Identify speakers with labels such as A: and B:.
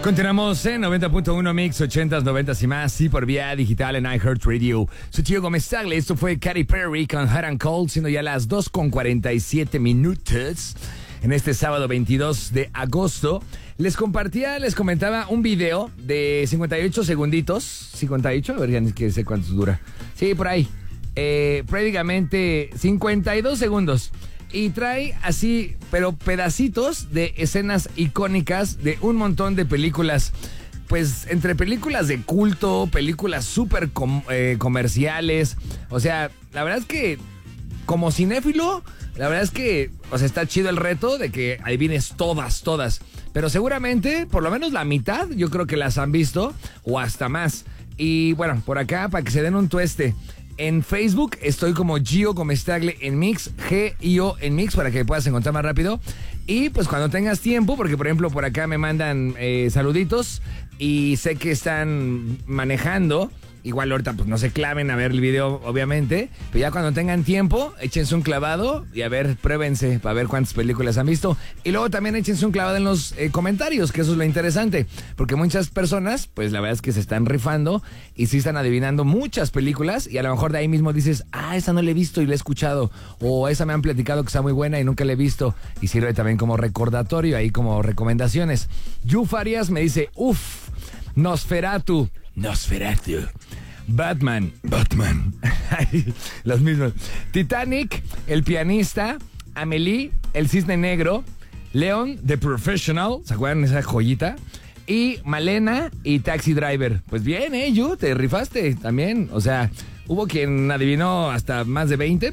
A: Continuamos en 90.1 Mix, 80s, 90s y más, y por vía digital en iHeartRadio. Soy Gio Gómez Tagle, esto fue Katy Perry con Hot and Cold, siendo ya las 2:47 minutos en este sábado 22 de agosto. Les comentaba un video de 58 segunditos, 58, a ver, ya ni siquiera sé cuántos dura. Sí, por ahí, prácticamente 52 segundos. Y trae así, pero pedacitos de escenas icónicas de un montón de películas. Pues entre películas de culto, películas súper comerciales. O sea, la verdad es que como cinéfilo, la verdad es que, o sea, está chido el reto de que adivines todas. Pero seguramente, por lo menos la mitad, yo creo que las han visto o hasta más. Y bueno, por acá, para que se den un tueste. En Facebook estoy como Gio Gómez Tagle en Mix, G-I-O en Mix, para que me puedas encontrar más rápido. Y pues cuando tengas tiempo, porque por ejemplo por acá me mandan saluditos y sé que están manejando. Igual ahorita pues no se claven a ver el video, obviamente. Pero ya cuando tengan tiempo, échense un clavado y a ver, pruébense para ver cuántas películas han visto. Y luego también échense un clavado en los comentarios, que eso es lo interesante. Porque muchas personas, pues la verdad es que se están rifando y sí están adivinando muchas películas. Y a lo mejor de ahí mismo dices, esa no la he visto y la he escuchado. O esa me han platicado que está muy buena y nunca la he visto. Y sirve también como recordatorio, ahí como recomendaciones. Yu Farias me dice, Nosferatu. Batman. Los mismos. Titanic, El pianista, Amélie, El cisne negro, Leon, The Professional, ¿se acuerdan de esa joyita? Y Malena y Taxi Driver. Pues bien, Yu, te rifaste también. O sea, hubo quien adivinó hasta más de 20,